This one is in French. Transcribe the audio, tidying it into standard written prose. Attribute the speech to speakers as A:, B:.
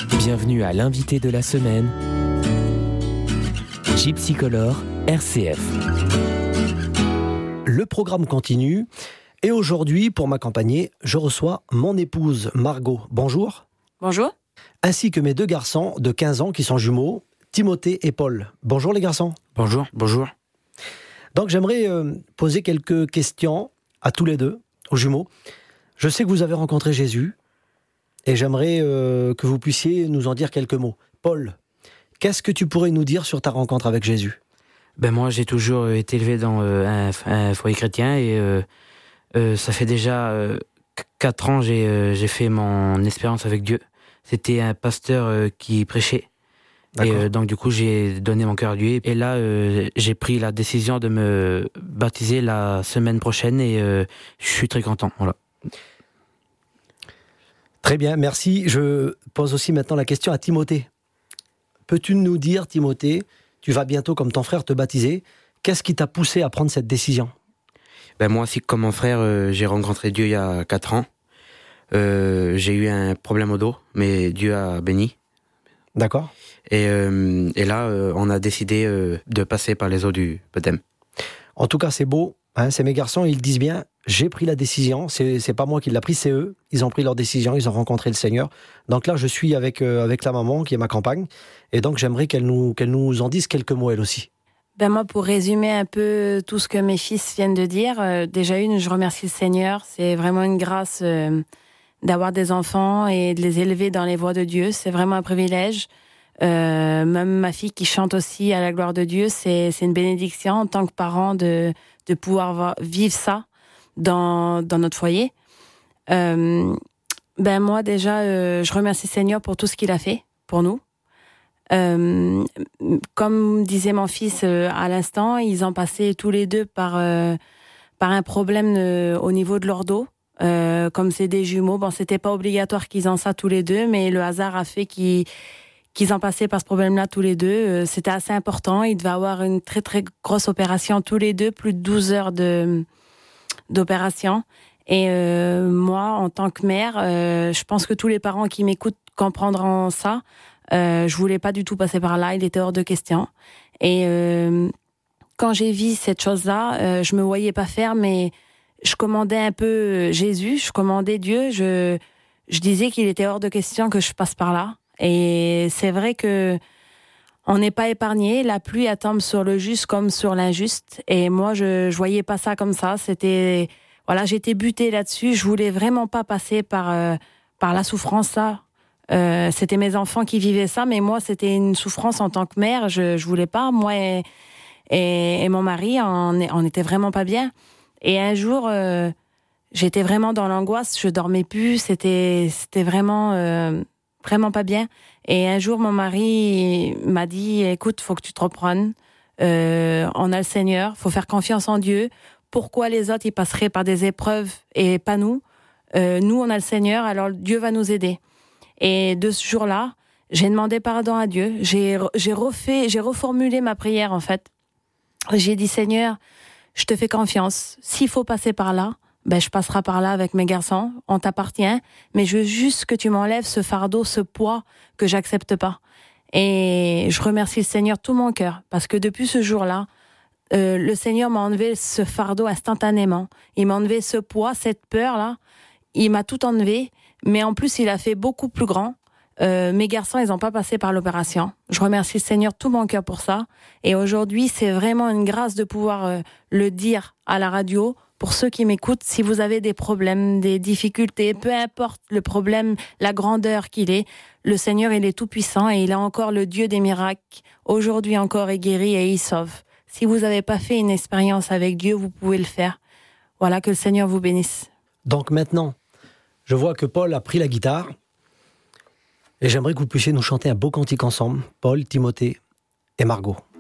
A: Bienvenue à l'invité de la semaine, Gypsycolor RCF.
B: Le programme continue et aujourd'hui, pour m'accompagner, je reçois mon épouse Margot. Bonjour.
C: Bonjour.
B: Ainsi que mes deux garçons de 15 ans qui sont jumeaux, Timothée et Paul. Bonjour les garçons.
D: Bonjour.
B: Donc j'aimerais poser quelques questions à tous les deux, aux jumeaux. Je sais que vous avez rencontré Jésus et j'aimerais que vous puissiez nous en dire quelques mots. Paul, qu'est-ce que tu pourrais nous dire sur ta rencontre avec Jésus ?
D: Moi, j'ai toujours été élevé dans un foyer chrétien et ça fait déjà 4 ans j'ai fait mon expérience avec Dieu. C'était un pasteur qui prêchait. Et donc du coup, j'ai donné mon cœur à Dieu. Et là, j'ai pris la décision de me baptiser la semaine prochaine et je suis très content. Voilà.
B: Très bien, merci. Je pose aussi maintenant la question à Timothée. Peux-tu nous dire, Timothée, tu vas bientôt, comme ton frère, te baptiser. Qu'est-ce qui t'a poussé à prendre cette décision ?
D: Moi aussi, comme mon frère, j'ai rencontré Dieu il y a 4 ans. J'ai eu un problème au dos, mais Dieu a béni.
B: D'accord.
D: Et là, on a décidé de passer par les eaux du baptême.
B: En tout cas, c'est beau. C'est mes garçons, ils disent bien, j'ai pris la décision. C'est pas moi qui l'ai pris, c'est eux. Ils ont pris leur décision, ils ont rencontré le Seigneur. Donc là, je suis avec la maman qui est ma compagne. Et donc, j'aimerais qu'elle nous en dise quelques mots, elle aussi.
C: Moi, pour résumer un peu tout ce que mes fils viennent de dire, déjà je remercie le Seigneur. C'est vraiment une grâce d'avoir des enfants et de les élever dans les voies de Dieu. C'est vraiment un privilège. Même ma fille qui chante aussi à la gloire de Dieu, c'est une bénédiction en tant que parent de pouvoir vivre ça dans notre foyer. Moi déjà, je remercie le Seigneur pour tout ce qu'il a fait pour nous. Comme disait mon fils à l'instant, ils ont passé tous les deux par un problème au niveau de leur dos. Comme c'est des jumeaux, c'était pas obligatoire qu'ils aient ça tous les deux, mais le hasard a fait qu'ils ont passé par ce problème-là tous les deux. C'était assez important. Ils devaient avoir une très très grosse opération tous les deux, plus de 12 heures d'opération. Et moi, en tant que mère, je pense que tous les parents qui m'écoutent comprendront ça. Je voulais pas du tout passer par là, il était hors de question. Et quand j'ai vu cette chose-là, je me voyais pas faire, mais je commandais un peu Jésus, je commandais Dieu, je disais qu'il était hors de question que je passe par là. Et c'est vrai que on n'est pas épargné, la pluie elle tombe sur le juste comme sur l'injuste. Et moi, je voyais pas ça comme ça. C'était j'étais butée là-dessus. Je voulais vraiment pas passer par la souffrance là. C'était mes enfants qui vivaient ça, mais moi, c'était une souffrance en tant que mère. Je voulais pas. Moi et mon mari, on était vraiment pas bien. Et un jour, j'étais vraiment dans l'angoisse. Je dormais plus. C'était vraiment vraiment pas bien. Et un jour, mon mari m'a dit, écoute, faut que tu te reprennes. On a le Seigneur. Faut faire confiance en Dieu. Pourquoi les autres, ils passeraient par des épreuves et pas nous? Nous, on a le Seigneur. Alors Dieu va nous aider. Et de ce jour-là, j'ai demandé pardon à Dieu. J'ai reformulé ma prière, en fait. J'ai dit, Seigneur, je te fais confiance. S'il faut passer par là, je passerai par là avec mes garçons. On t'appartient. Mais je veux juste que tu m'enlèves ce fardeau, ce poids que j'accepte pas. Et je remercie le Seigneur de tout mon cœur. Parce que depuis ce jour-là, le Seigneur m'a enlevé ce fardeau instantanément. Il m'a enlevé ce poids, cette peur-là. Il m'a tout enlevé. Mais en plus, il a fait beaucoup plus grand. Mes garçons, ils n'ont pas passé par l'opération. Je remercie le Seigneur de tout mon cœur pour ça. Et aujourd'hui, c'est vraiment une grâce de pouvoir le dire à la radio. Pour ceux qui m'écoutent, si vous avez des problèmes, des difficultés, peu importe le problème, la grandeur qu'il est, le Seigneur, il est tout puissant et il est encore le Dieu des miracles. Aujourd'hui encore, il guérit et il sauve. Si vous n'avez pas fait une expérience avec Dieu, vous pouvez le faire. Voilà, que le Seigneur vous bénisse.
B: Donc maintenant, je vois que Paul a pris la guitare et j'aimerais que vous puissiez nous chanter un beau cantique ensemble, Paul, Timothée et Margot.